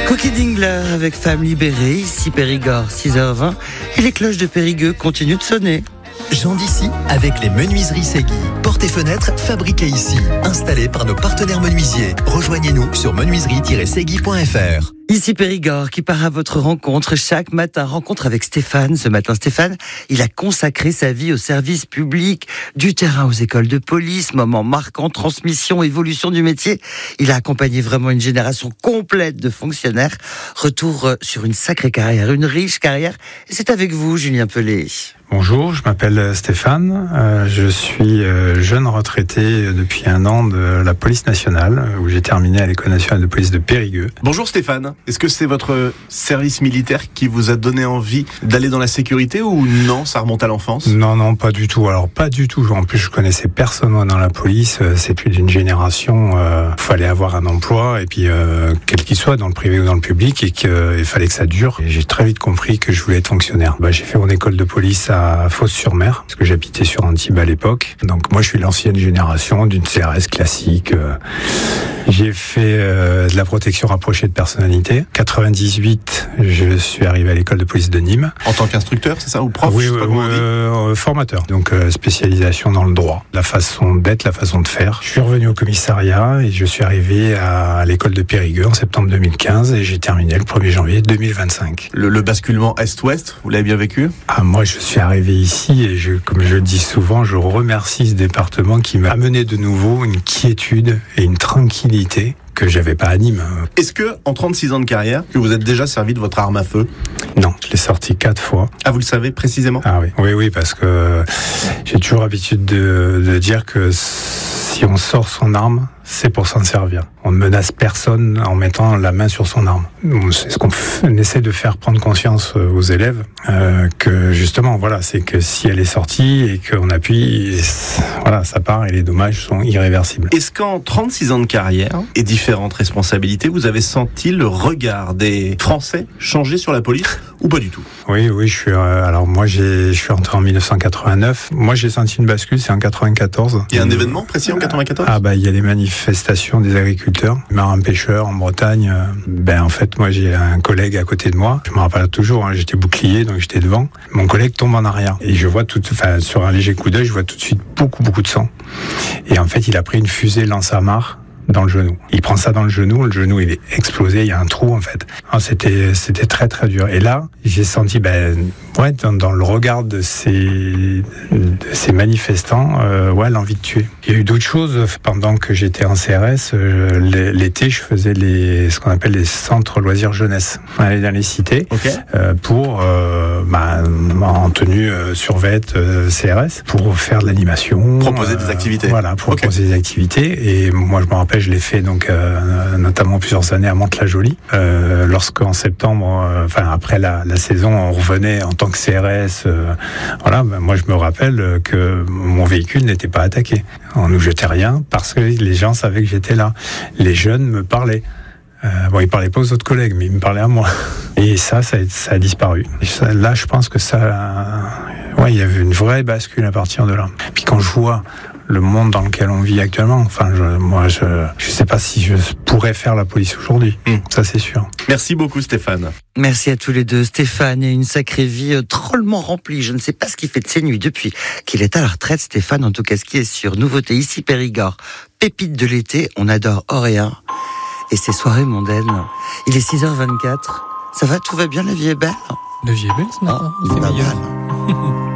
Cookie Dingler avec Femme libérée, ici Périgord, 6h20, et les cloches de Périgueux continuent de sonner. Jean d'ici avec les menuiseries Segui. Portes et fenêtres fabriquées ici, installées par nos partenaires menuisiers. Rejoignez-nous sur menuiserie-segui.fr. Ici Périgord qui part à votre rencontre chaque matin. Rencontre avec Stéphane. Ce matin, Stéphane, il a consacré sa vie au service public, du terrain aux écoles de police, moment marquant, transmission, évolution du métier. Il a accompagné vraiment une génération complète de fonctionnaires. Retour sur une sacrée carrière, une riche carrière. Et c'est avec vous, Julien Pellet. Bonjour, je m'appelle Stéphane, je suis jeune retraité depuis 1 an de la police nationale, où j'ai terminé à l'école nationale de police de Périgueux. Bonjour Stéphane, est-ce que c'est votre service militaire qui vous a donné envie d'aller dans la sécurité ou non, ça remonte à l'enfance ? Non, pas du tout, alors pas du tout, en plus je connaissais personne moi, dans la police, c'est plus d'une génération, fallait avoir un emploi, et puis quel qu'il soit, dans le privé ou dans le public, et qu'il fallait que ça dure. Et j'ai très vite compris que je voulais être fonctionnaire. J'ai fait mon école de police à Fos-sur-Mer, parce que j'habitais sur Antibes à l'époque. Donc moi je suis l'ancienne génération d'une CRS classique. J'ai fait de la protection rapprochée de personnalité. 98, je suis arrivé à l'école de police de Nîmes. En tant qu'instructeur, c'est ça, ou prof? Oui, formateur. Donc spécialisation dans le droit, la façon d'être, la façon de faire. Je suis revenu au commissariat et je suis arrivé à l'école de Périgueux en septembre 2015 et j'ai terminé le 1er janvier 2025. Le basculement Est-Ouest, vous l'avez bien vécu? Moi je suis arrivé ici et comme je le dis souvent, je remercie ce département qui m'a amené de nouveau une quiétude et une tranquillité que j'avais pas à Nîmes. Est-ce que, en 36 ans de carrière, que vous êtes déjà servi de votre arme à feu? Non, je l'ai sorti 4 fois. Ah, vous le savez précisément? Ah oui, parce que j'ai toujours l'habitude de dire que si on sort son arme, c'est pour s'en servir. On ne menace personne en mettant la main sur son arme. C'est ce qu'on essaie de faire prendre conscience aux élèves, que justement, c'est que si elle est sortie et qu'on appuie, ça part et les dommages sont irréversibles. Est-ce qu'en 36 ans de carrière et différentes responsabilités, vous avez senti le regard des Français changer sur la police ou pas du tout? Oui, je suis. Je suis entré en 1989. Moi, j'ai senti une bascule, c'est en 94. Il y a un événement précis en 94? Il y a les manifestations des agriculteurs, marins-pêcheurs en Bretagne. En fait, moi, j'ai un collègue à côté de moi. Je me rappelle toujours, j'étais bouclier, donc j'étais devant. Mon collègue tombe en arrière. Et je vois sur un léger coup d'œil, je vois tout de suite beaucoup de sang. Et en fait, il a pris une fusée lance-amarre dans le genou. Il prend ça dans le genou il est explosé, il y a un trou en fait. C'était très très dur. Et là, j'ai senti dans le regard de ces manifestants, l'envie de tuer. Il y a eu d'autres choses pendant que j'étais en CRS. L'été, je faisais ce qu'on appelle les centres loisirs jeunesse. On allait dans les cités pour en tenue survêt CRS pour faire de l'animation, proposer des activités. Proposer des activités. Et moi, je me rappelle, je l'ai fait notamment plusieurs années à Mantes-la-Jolie. Lorsqu'en septembre, après la saison, on revenait en tant que CRS. Moi, je me rappelle que mon véhicule n'était pas attaqué. On nous jetait rien parce que les gens savaient que j'étais là. Les jeunes me parlaient. Ils parlaient pas aux autres collègues, mais ils me parlaient à moi. Et ça a disparu. Et là, je pense que il y avait une vraie bascule à partir de là. Puis quand je vois le monde dans lequel on vit actuellement, je sais pas si je pourrais faire la police aujourd'hui. Ça, c'est sûr. Merci beaucoup, Stéphane. Merci à tous les deux. Stéphane et une sacrée vie drôlement remplie. Je ne sais pas ce qu'il fait de ses nuits depuis qu'il est à la retraite, Stéphane. En tout cas, ce qui est sûr, nouveauté ici Périgord, pépite de l'été, on adore Auréen et ses soirées mondaines. Il est 6h24. Ça va, tout va bien, la vie est belle? La vie est belle ce matin, c'est meilleur.